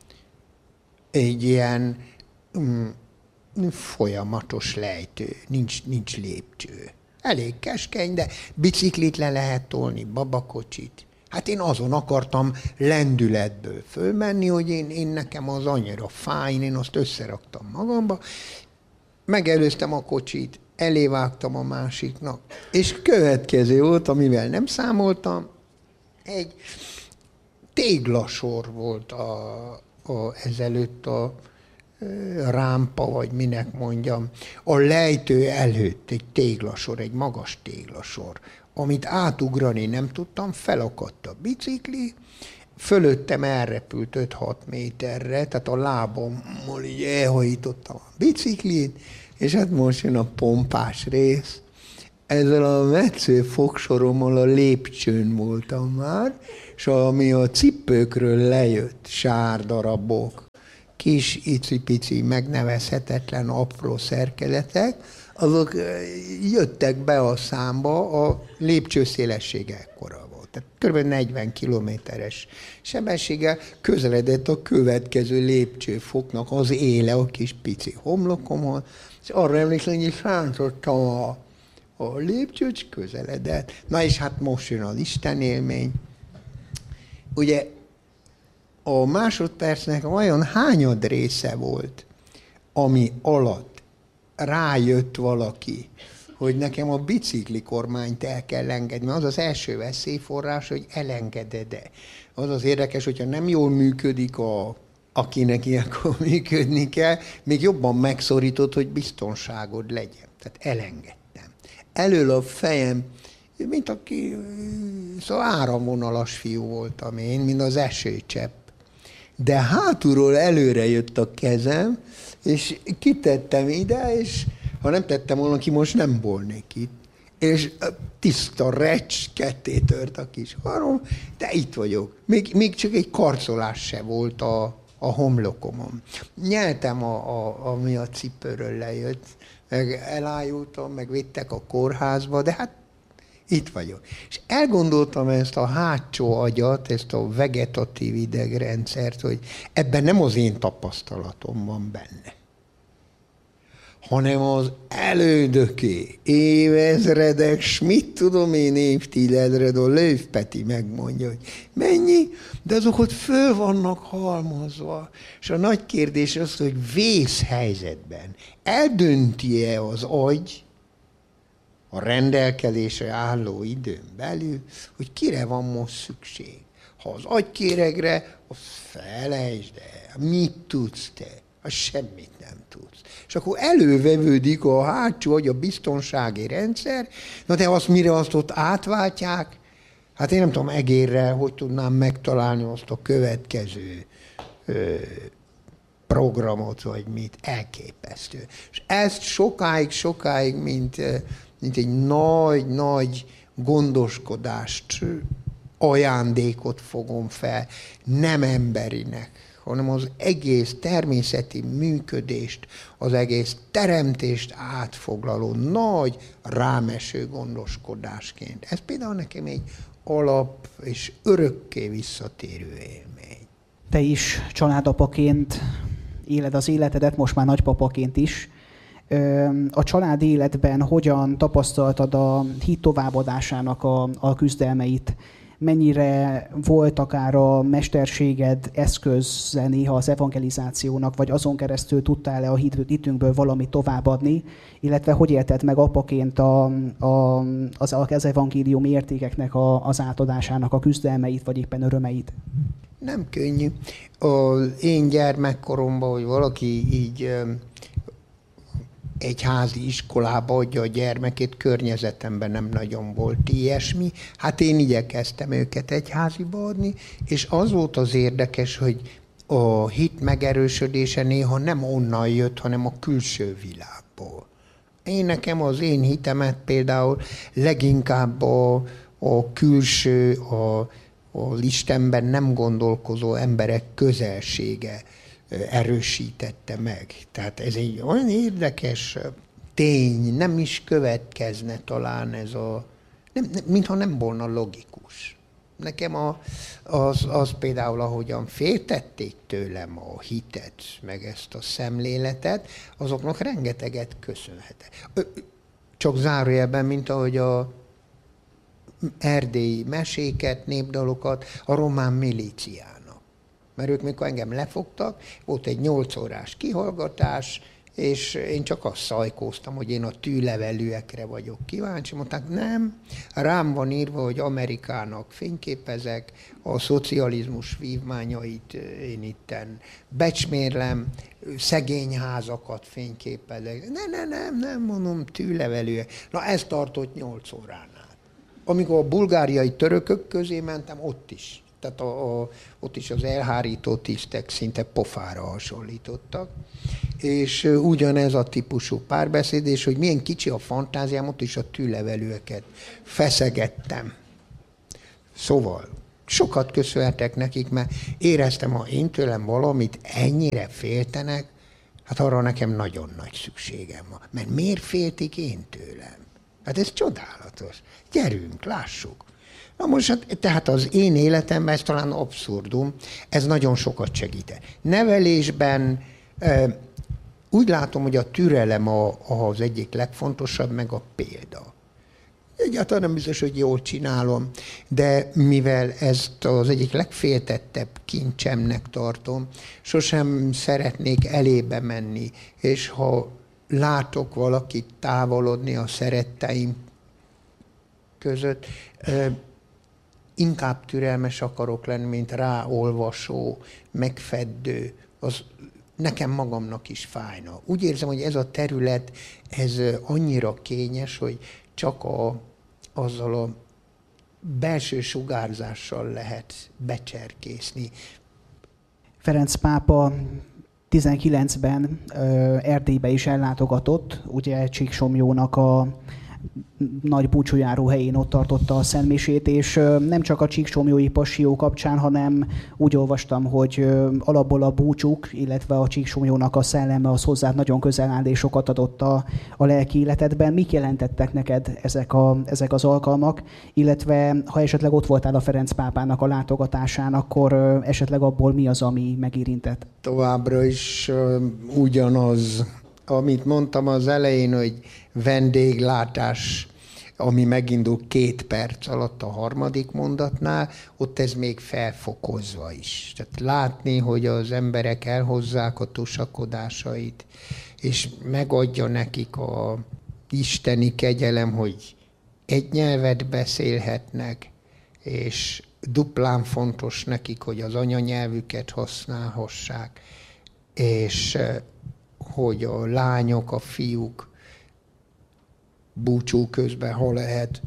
egy ilyen mm, folyamatos lejtő, nincs, nincs lépcső. Elég keskeny, de biciklit le lehet tolni, babakocsit. Hát én azon akartam lendületből fölmenni, hogy én, én nekem az annyira fáj, én azt összeraktam magamba, megelőztem a kocsit, elévágtam a másiknak, és következő volt, amivel nem számoltam, egy téglasor volt a A, ezelőtt a rámpa, vagy minek mondjam, a lejtő előtt egy téglasor, egy magas téglasor, amit átugrani nem tudtam, felakadt a bicikli, fölöttem elrepült öt-hat méterre, tehát a lábammal így elhajítottam a biciklit, és hát most jön a pompás rész. ezzel a metsző fogsorommal a lépcsőn voltam már, és ami a cipőkről lejött sárdarabok, kis icipici, megnevezhetetlen apró szerkezetek, azok jöttek be a számba, a lépcső szélessége ekkora volt. Tehát kb. negyven kilométeres sebességgel közeledett a következő lépcsőfoknak az éle a kis pici homlokomon, és arra emlékszem, hogy is rántottam a, a lépcsőt, közeledett. Na és hát most jön az Isten élmény. Ugye a másodpercnek vajon hányad része volt, ami alatt rájött valaki, hogy nekem a biciklikormányt el kell engedni. Az az első veszélyforrás, hogy elengeded-e. Az az érdekes, hogyha nem jól működik, a, akinek ilyenkor működni kell, még jobban megszorítod, hogy biztonságod legyen. Tehát elengedtem. Elől a fejem, mint aki, szóval áramvonalas fiú voltam én, mint az esőcsepp. De hátulról előre jött a kezem, és kitettem ide, és ha nem tettem volna ki, most nem volnék itt. És tiszta recs, ketté tört a kis harom, de itt vagyok. Még, még csak egy karcolás se volt a, a homlokomon. Nyeltem, a, a, ami a cipőről lejött, meg elájultam, meg vittek a kórházba, de hát itt vagyok. És elgondoltam ezt a hátsó agyat, ezt a vegetatív idegrendszert, hogy ebben nem az én tapasztalatom van benne, hanem az elődöké, évezredek, s mit tudom én évtizedred, a Löw Peti megmondja, hogy mennyi, de azok ott föl vannak halmozva. És a nagy kérdés az, hogy vészhelyzetben eldönti-e az agy, a rendelkezésre álló időn belül, hogy kire van most szükség. Ha az agykéregre, az felejtsd el. Mit tudsz te? Az semmit nem tudsz. És akkor elővevődik a hátsó agy, a biztonsági rendszer, na de azt mire azt ott átváltják, hát én nem tudom egérre, hogy tudnám megtalálni azt a következő ö, programot, vagy mit, elképesztő. És ezt sokáig, sokáig, mint... mint egy nagy-nagy gondoskodást, ajándékot fogom fel, nem emberinek, hanem az egész természeti működést, az egész teremtést átfoglaló nagy rámeső gondoskodásként. Ez például nekem egy alap és örökké visszatérő élmény. Te is családapaként éled az életedet, most már nagypapaként is. A család életben hogyan tapasztaltad a hit továbbadásának a, a küzdelmeit? Mennyire volt akár a mesterséged eszköze néha az evangelizációnak, vagy azon keresztül tudtál-e a hitünkből valamit továbbadni, illetve hogy élted meg apaként a, a, az, az evangélium értékeknek a, az átadásának a küzdelmeit, vagy éppen örömeit? Nem könnyű. Az én gyermekkoromban, hogy valaki így egy házi iskolába adja a gyermekét, környezetemben nem nagyon volt ilyesmi. Hát én igyekeztem őket egy háziba adni, és az volt az érdekes, hogy a hit megerősödése néha nem onnan jött, hanem a külső világból. Én nekem az én hitemet például leginkább a, a külső, a, a Istenben nem gondolkozó emberek közelsége erősítette meg. Tehát ez egy olyan érdekes tény, nem is következne talán ez a... Nem, nem, mintha nem volna logikus. Nekem a, az, az például, ahogyan féltették tőlem a hitet, meg ezt a szemléletet, azoknak rengeteget köszönhetek. Csak zárójelben, mint ahogy a erdélyi meséket, népdalokat a román milíciának. Mert ők, mikor engem lefogtak, volt egy nyolc órás kihallgatás, és én csak azt szajkóztam, hogy én a tűlevelűekre vagyok kíváncsi. Mondták, nem, rám van írva, hogy Amerikának fényképezek, a szocializmus vívmányait én itten becsmérlem, szegény házakat fényképezek. Nem, nem, nem, nem, mondom, tűlevelűek. Na, ez tartott nyolc óránál. Amikor a bulgáriai törökök közé mentem, ott is. Tehát a, a, ott is az elhárító tisztek szinte pofára hasonlítottak. És ugyanez a típusú párbeszéd, és hogy milyen kicsi a fantáziám, ott is a tűlevelőket feszegettem. Szóval sokat köszönhetek nekik, mert éreztem, ha én tőlem valamit ennyire féltenek, hát arra nekem nagyon nagy szükségem van. Mert miért féltik én tőlem? Hát ez csodálatos. Gyerünk, lássuk. Na most, hát, tehát az én életemben ez talán abszurdum, ez nagyon sokat segít. Nevelésben e, úgy látom, hogy a türelem a, az egyik legfontosabb, meg a példa. Egyáltalán nem biztos, hogy jól csinálom, de mivel ezt az egyik legféltettebb kincsemnek tartom, sosem szeretnék elébe menni, és ha látok valakit távolodni a szeretteim között, inkább türelmes akarok lenni, mint ráolvasó, megfeddő, az nekem magamnak is fájna. Úgy érzem, hogy ez a terület, ez annyira kényes, hogy csak a, azzal a belső sugárzással lehet becserkészni. Ferenc pápa tizenkilencben Erdélybe is ellátogatott, ugye Csíksomlyónak a nagy búcsújáró helyén ott tartotta a szentmisét, és nem csak a csíksomlyói passió kapcsán, hanem úgy olvastam, hogy alapból a búcsúk, illetve a Csíksomlyónak a szelleme az hozzá nagyon közel áll, és sokat adott a, a lelki életedben. Mik jelentettek neked ezek, a, ezek az alkalmak, illetve ha esetleg ott voltál a Ferenc pápának a látogatásán, akkor esetleg abból mi az, ami megérintett? Továbbra is ugyanaz, amit mondtam az elején, hogy vendéglátás, ami megindul két perc alatt a harmadik mondatnál, ott ez még felfokozva is. Tehát látni, hogy az emberek elhozzák a tusakodásait, és megadja nekik a isteni kegyelem, hogy egy nyelvet beszélhetnek, és duplán fontos nekik, hogy az anyanyelvüket használhassák, és hogy a lányok, a fiúk búcsú közben, ha lehet,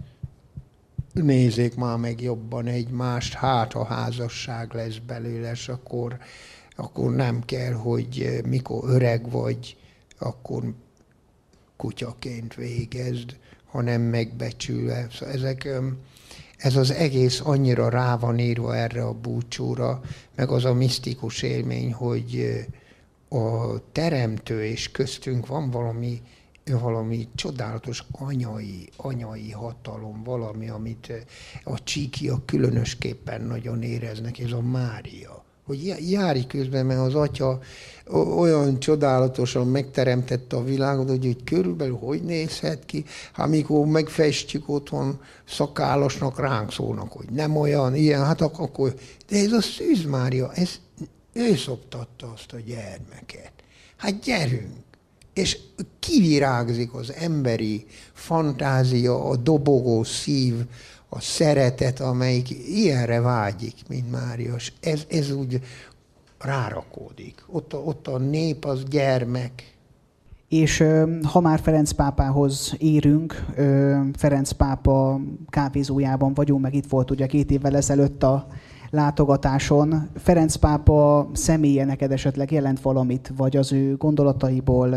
nézzék már meg jobban egymást, hát a házasság lesz belőle, és akkor, akkor nem kell, hogy mikor öreg vagy, akkor kutyaként végezd, hanem megbecsülve. Szóval ezek, ez az egész annyira rá van írva erre a búcsúra, meg az a misztikus élmény, hogy a teremtő és köztünk van valami, valami csodálatos anyai, anyai hatalom, valami, amit a csíkiak különösképpen nagyon éreznek, ez a Mária. Hogy járj közben, mert az atya olyan csodálatosan megteremtette a világot, hogy, hogy körülbelül hogy nézhet ki, hát amikor megfestjük otthon szakállasnak, ránk szólnak, hogy nem olyan, ilyen, hát akkor, de ez a Szűz Mária, ez ő szoptatta azt a gyermeket. Hát gyerünk! És kivirágzik az emberi fantázia, a dobogó szív, a szeretet, amelyik ilyenre vágyik, mint Máriás. Ez, ez úgy rárakódik. Ott a, ott a nép az gyermek. És ha már Ferenc pápához érünk, Ferenc pápa kávézójában vagyunk, meg itt volt ugye két évvel ezelőtt a látogatáson. Ferenc pápa személye neked esetleg jelent valamit, vagy az ő gondolataiból,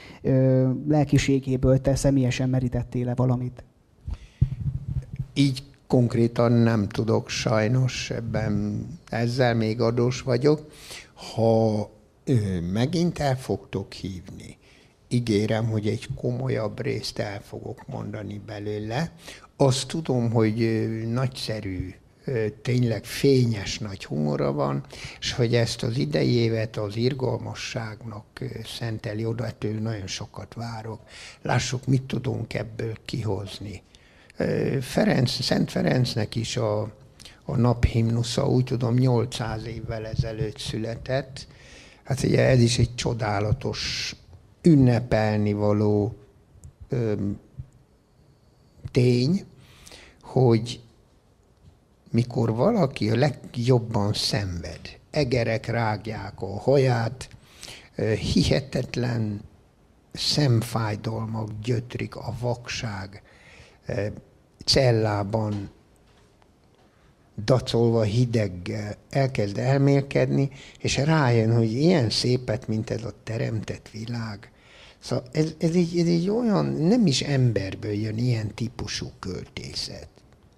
lelkiségéből te személyesen merítettél-e valamit? Így konkrétan nem tudok sajnos, ebben ezzel még adós vagyok. Ha megint el fogtok hívni, ígérem, hogy egy komolyabb részt el fogok mondani belőle. Azt tudom, hogy nagyszerű, tényleg fényes nagy humora van, és hogy ezt az idei évet az irgalmasságnak szenteli oda, ettől nagyon sokat várok. Lássuk, mit tudunk ebből kihozni. Ferenc, Szent Ferencnek is a, a naphimnusza, úgy tudom, nyolcszáz évvel ezelőtt született. Hát ugye ez is egy csodálatos, ünnepelni való ö, tény, hogy mikor valaki a legjobban szenved, egerek rágják a haját, hihetetlen szemfájdalmak gyötrik, a vakság, cellában dacolva hideggel elkezd elmélkedni, és rájön, hogy ilyen szépet, mint ez a teremtett világ. Szóval ez, ez, így, ez így olyan, nem is emberből jön ilyen típusú költészet.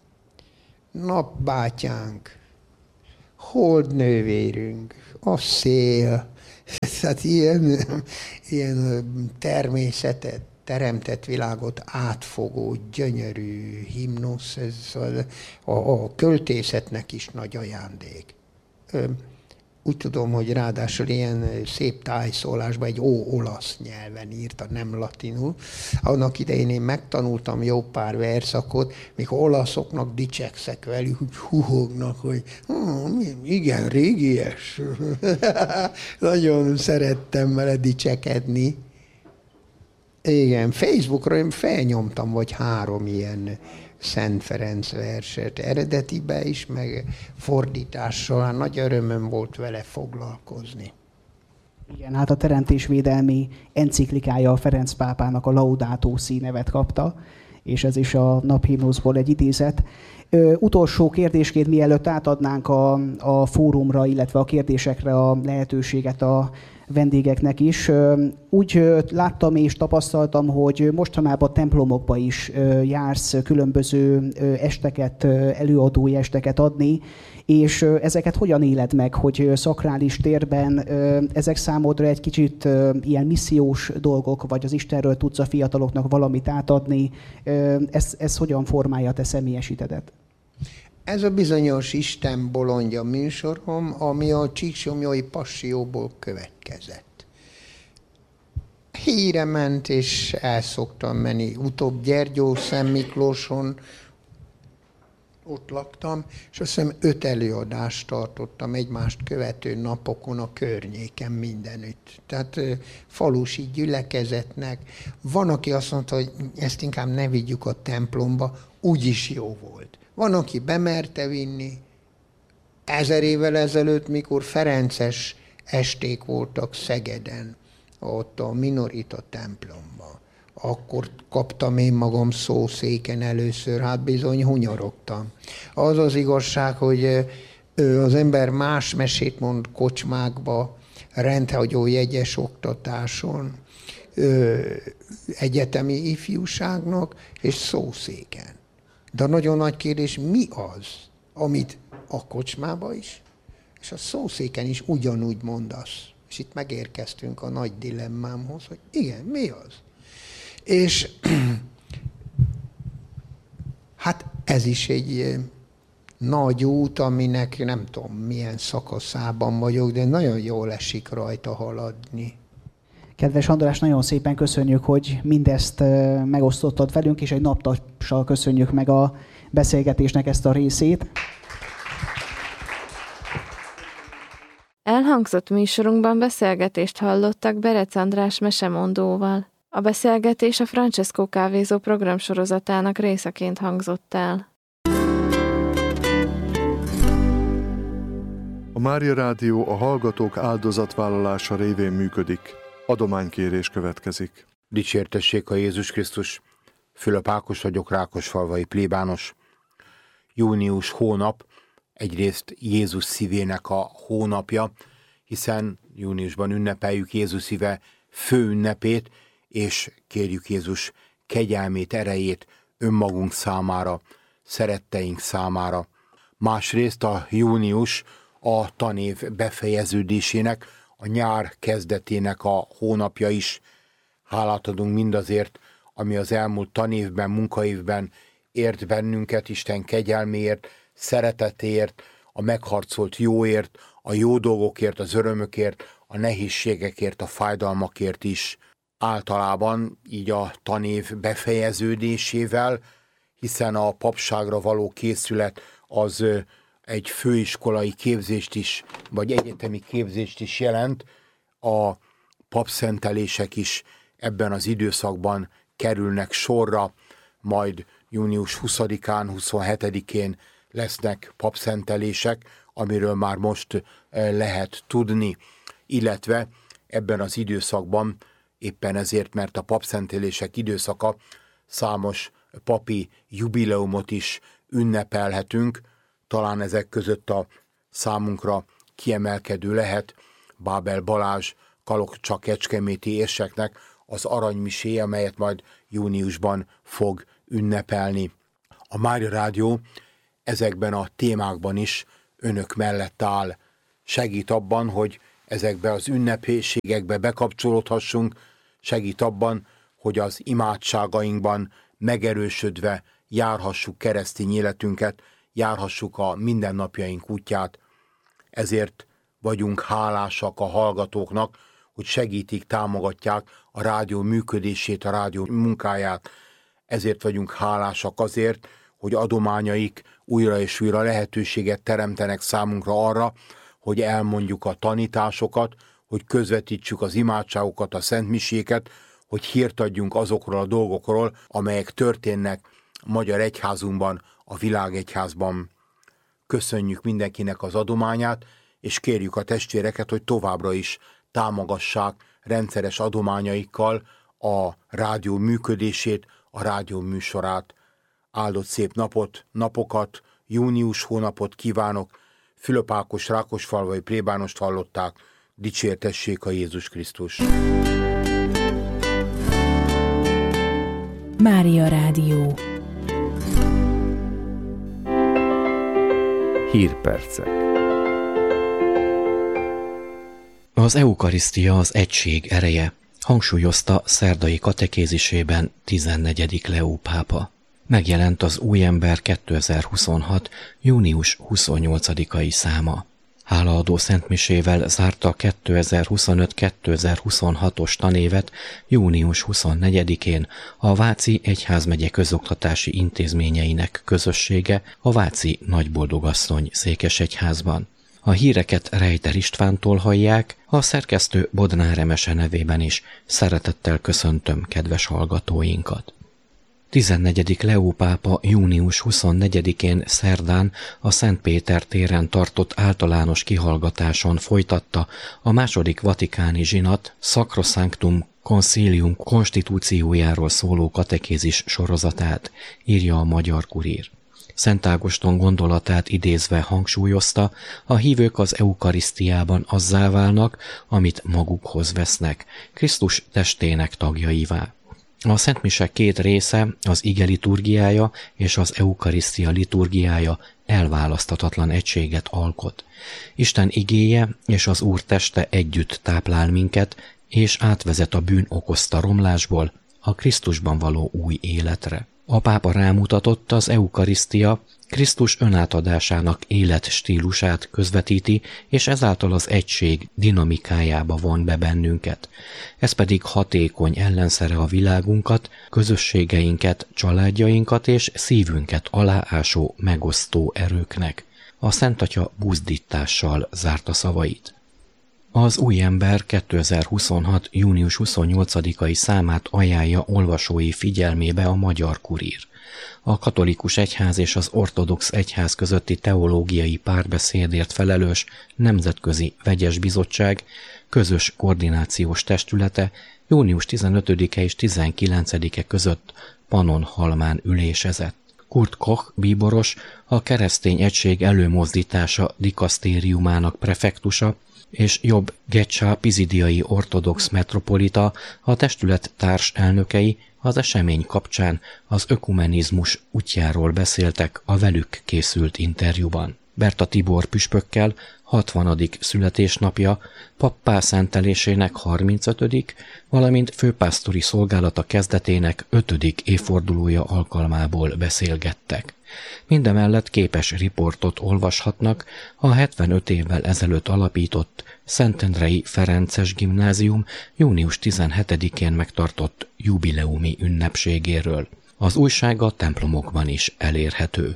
Napbátyánk, holdnővérünk, a szél, tehát ilyen, ilyen természetet, teremtett világot átfogó, gyönyörű himnusz, ez a, a költészetnek is nagy ajándék. Úgy tudom, hogy ráadásul ilyen szép tájszólásban egy ó-olasz nyelven írta, nem latinul. Annak idején én megtanultam jó pár verszakot, mikor olaszoknak dicsekszek velük, hogy huhognak, hogy hm, igen, régies. Nagyon szerettem vele dicsekedni. Igen, Facebookra én felnyomtam vagy három ilyen Szent Ferenc verset, eredetibe is, meg fordítással, nagy örömöm volt vele foglalkozni. Igen, hát a teremtésvédelmi enciklikája a Ferenc pápának a Laudato Si nevet kapta, és ez is a naphimnuszból egy idézet. Ö, utolsó kérdésként, mielőtt átadnánk a, a fórumra, illetve a kérdésekre a lehetőséget a vendégeknek is. Úgy láttam és tapasztaltam, hogy mostanában templomokba is jársz különböző esteket, előadói esteket adni, és ezeket hogyan éled meg, hogy szakrális térben ezek számodra egy kicsit ilyen missziós dolgok, vagy az Istenről tudsz a fiataloknak valamit átadni, ez, ez hogyan formálja a te személyes hitedet? Ez a bizonyos Isten bolondja műsorom, ami a Csíksomlyói Passióból következett. Híre ment, és el szoktam menni. Utóbb Gyergyó, Szent Miklóson, ott laktam, és azt hiszem öt előadást tartottam egymást követő napokon a környéken mindenütt. Tehát falusi gyülekezetnek. Van, aki azt mondta, hogy ezt inkább ne vigyük a templomba, úgyis jó volt. Van, aki bemerte vinni. Ezer évvel ezelőtt, mikor ferences esték voltak Szegeden, ott a Minorita templomban, akkor kaptam én magam szószéken először, hát bizony hunyorogtam. Az az igazság, hogy az ember más mesét mond kocsmákba, rendhagyó jegyes oktatáson, egyetemi ifjúságnak, és szószéken. De a nagyon nagy kérdés, mi az, amit a kocsmába is, és a szószéken is ugyanúgy mondasz. És itt megérkeztünk a nagy dilemmámhoz, hogy igen, mi az? És hát ez is egy nagy út, aminek nem tudom milyen szakaszában vagyok, de nagyon jól esik rajta haladni. Kedves András, nagyon szépen köszönjük, hogy mindezt megosztottad velünk, és egy naptassal köszönjük meg a beszélgetésnek ezt a részét. Elhangzott műsorunkban beszélgetést hallottak Berec András mesemondóval. A beszélgetés a Francesco kávézó programsorozatának részeként hangzott el. A Mária Rádió a hallgatók áldozatvállalása révén működik. Adománykérés következik. Dicsértessék a Jézus Krisztus! Fülöp Ákos vagyok, Rákosfalvai plébános. Június hónap egyrészt Jézus szívének a hónapja, hiszen júniusban ünnepeljük Jézus szíve főünnepét, és kérjük Jézus kegyelmét, erejét önmagunk számára, szeretteink számára. Másrészt a június a tanév befejeződésének, a nyár kezdetének a hónapja is. Hálát adunk mindazért, ami az elmúlt tanévben, munkaévben ért bennünket, Isten kegyelméért, szeretetéért, a megharcolt jóért, a jó dolgokért, az örömökért, a nehézségekért, a fájdalmakért is. Általában így a tanév befejeződésével, hiszen a papságra való készület az egy főiskolai képzést is, vagy egyetemi képzést is jelent, a papszentelések is ebben az időszakban kerülnek sorra, majd június huszadikán, huszonhetedikén lesznek papszentelések, amiről már most lehet tudni, illetve ebben az időszakban, éppen ezért, mert a papszentelések időszaka, számos papi jubileumot is ünnepelhetünk, Talán ezek között a számunkra kiemelkedő lehet Bábel Balázs Kalocsa kecskeméti érseknek az aranymisé, amelyet majd júniusban fog ünnepelni. A Mária Rádió ezekben a témákban is önök mellett áll. Segít abban, hogy ezekbe az ünnepségekbe bekapcsolódhassunk, segít abban, hogy az imádságainkban megerősödve járhassuk keresztény életünket, járhassuk a mindennapjaink útját. Ezért vagyunk hálásak a hallgatóknak, hogy segítik, támogatják a rádió működését, a rádió munkáját. Ezért vagyunk hálásak azért, hogy adományaik újra és újra lehetőséget teremtenek számunkra arra, hogy elmondjuk a tanításokat, hogy közvetítsük az imádságokat, a szentmiséket, hogy hírt adjunk azokról a dolgokról, amelyek történnek a Magyar Egyházunkban, a világegyházban. Köszönjük mindenkinek az adományát, és kérjük a testvéreket, hogy továbbra is támogassák rendszeres adományaikkal a rádió működését, a rádió műsorát. Áldott szép napot, napokat, június hónapot kívánok. Fülöp Ákos rákosfalvai plébánost hallották. Dicsértessék a Jézus Krisztus! Mária Rádió. Hírpercek. Az eukarisztia az egység ereje, hangsúlyozta szerdai katekézisében tizennegyedik Leó pápa. Megjelent az Új ember kétezer-huszonhat. június huszonnyolcadikai száma. Hálaadó szentmisével zárta kétezer-huszonöt kétezer-huszonhatos tanévet június huszonnegyedikén a Váci Egyházmegye közoktatási intézményeinek közössége a Váci Nagyboldogasszony székesegyházban. A híreket Rejter Istvántól hallják, a szerkesztő Bodnár Emese nevében is szeretettel köszöntöm kedves hallgatóinkat. tizennegyedik Leó pápa június huszonnegyedikén szerdán a Szent Péter téren tartott általános kihallgatáson folytatta a második vatikáni zsinat Sacrosanctum Concilium konstitúciójáról szóló katekézis sorozatát, írja a Magyar Kurír. Szent Ágoston gondolatát idézve hangsúlyozta, a hívők az eukarisztiában azzá válnak, amit magukhoz vesznek, Krisztus testének tagjaivá. A szentmise két része, az ige liturgiája és az eukarisztia liturgiája elválaszthatatlan egységet alkot. Isten igéje és az Úr teste együtt táplál minket, és átvezet a bűn okozta romlásból a Krisztusban való új életre. A pápa rámutatott, az eukarisztia Krisztus önátadásának életstílusát közvetíti, és ezáltal az egység dinamikájába von be bennünket. Ez pedig hatékony ellenszere a világunkat, közösségeinket, családjainkat és szívünket aláásó, megosztó erőknek. A Szent Atya buzdítással zárta szavait. Az Új ember kétezer-huszonhat. június huszonnyolcadikai számát ajánlja olvasói figyelmébe a Magyar Kurír. A katolikus egyház és az ortodox egyház közötti teológiai párbeszédért felelős Nemzetközi Vegyes Bizottság közös koordinációs testülete június tizenötödike és tizenkilencedike között Pannonhalmán ülésezett. Kurt Koch bíboros, a Keresztény Egység Előmozdítása dikasztériumának prefektusa, és Jobb Gecsa pizidiai ortodox metropolita, a testület társelnökei az esemény kapcsán az ökumenizmus útjáról beszéltek a velük készült interjúban. Berta Tibor püspökkel hatvanadik születésnapja, pappá szentelésének harmincötödik, valamint főpásztori szolgálata kezdetének ötödik évfordulója alkalmából beszélgettek. Mindemellett képes riportot olvashatnak a hetvenöt évvel ezelőtt alapított Szentendrei Ferences Gimnázium június tizenhetedikén megtartott jubileumi ünnepségéről. Az újság a templomokban is elérhető.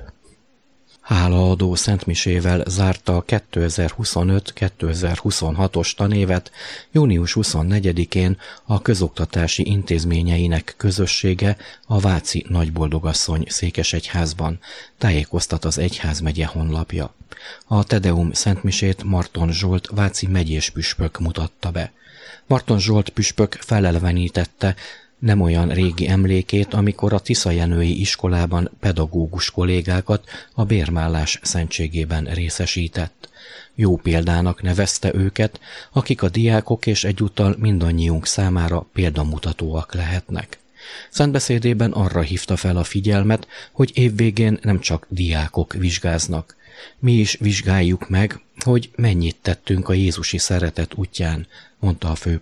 Hálaadó szentmisével zárta a kétezer-huszonöt kétezer-huszonhatos tanévet június huszonnegyedikén a közoktatási intézményeinek közössége a Váci Nagyboldogasszony székesegyházban, tájékoztat az egyházmegye honlapja. A Tedeum szentmisét Marton Zsolt váci megyés püspök mutatta be. Marton Zsolt püspök felelevenítette Nem olyan régi emlékét, amikor a tiszajenői iskolában pedagógus kollégákat a bérmállás szentségében részesített. Jó példának nevezte őket, akik a diákok és egyúttal mindannyiunk számára példamutatóak lehetnek. Szentbeszédében arra hívta fel a figyelmet, hogy évvégén nem csak diákok vizsgáznak. Mi is vizsgáljuk meg, hogy mennyit tettünk a jézusi szeretet útján, mondta a főpap.